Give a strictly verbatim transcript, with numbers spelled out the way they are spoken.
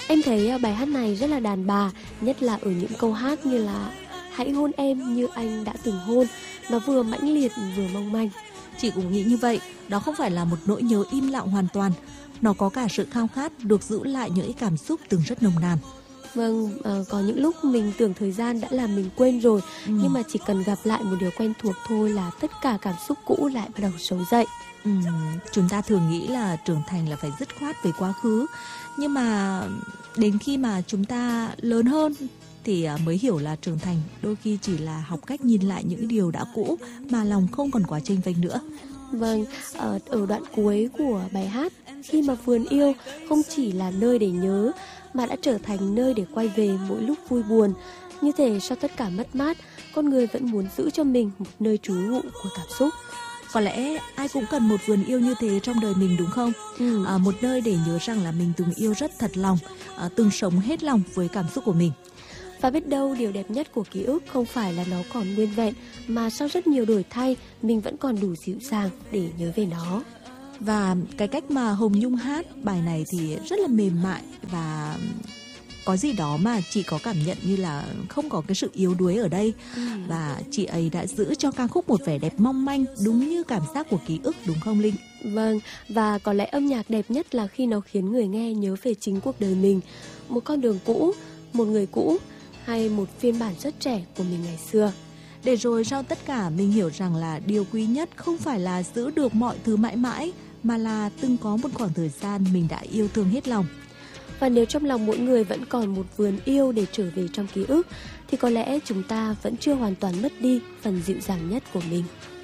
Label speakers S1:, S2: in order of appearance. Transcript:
S1: Em thấy bài hát này rất là đàn bà, nhất là ở những câu hát như là hãy hôn em như anh đã từng hôn. Nó vừa mãnh liệt vừa mong manh.
S2: Chị cũng nghĩ như vậy, đó không phải là một nỗi nhớ im lặng hoàn toàn. Nó có cả sự khao khát được giữ lại những cảm xúc từng rất nồng nàn.
S1: Vâng, à, có những lúc mình tưởng thời gian đã làm mình quên rồi, ừ. nhưng mà chỉ cần gặp lại một điều quen thuộc thôi là tất cả cảm xúc cũ lại bắt đầu trỗi dậy.
S2: Ừ, chúng ta thường nghĩ là trưởng thành là phải dứt khoát về quá khứ, nhưng mà đến khi mà chúng ta lớn hơn thì mới hiểu là trưởng thành đôi khi chỉ là học cách nhìn lại những điều đã cũ mà lòng không còn quá chênh vênh nữa.
S1: Vâng, ở, ở đoạn cuối của bài hát, khi mà vườn yêu không chỉ là nơi để nhớ mà đã trở thành nơi để quay về mỗi lúc vui buồn. Như thể sau tất cả mất mát, con người vẫn muốn giữ cho mình một nơi trú ngụ của cảm xúc.
S2: Có lẽ ai cũng cần một vườn yêu như thế trong đời mình, đúng không? Ừ. À, một nơi để nhớ rằng là mình từng yêu rất thật lòng, à, từng sống hết lòng với cảm xúc của mình.
S1: Và biết đâu điều đẹp nhất của ký ức không phải là nó còn nguyên vẹn, mà sau rất nhiều đổi thay, mình vẫn còn đủ dịu dàng để nhớ về nó.
S2: Và cái cách mà Hồng Nhung hát bài này thì rất là mềm mại và có gì đó mà chị có cảm nhận như là không có cái sự yếu đuối ở đây. Ừ. Và chị ấy đã giữ cho ca khúc một vẻ đẹp mong manh, đúng như cảm giác của ký ức, đúng không Linh?
S1: Vâng, và có lẽ âm nhạc đẹp nhất là khi nó khiến người nghe nhớ về chính cuộc đời mình, một con đường cũ, một người cũ, hay một phiên bản rất trẻ của mình ngày xưa.
S2: Để rồi sau tất cả mình hiểu rằng là điều quý nhất không phải là giữ được mọi thứ mãi mãi, mà là từng có một khoảng thời gian mình đã yêu thương hết lòng.
S1: Và nếu trong lòng mỗi người vẫn còn một vườn yêu để trở về trong ký ức, thì có lẽ chúng ta vẫn chưa hoàn toàn mất đi phần dịu dàng nhất của mình.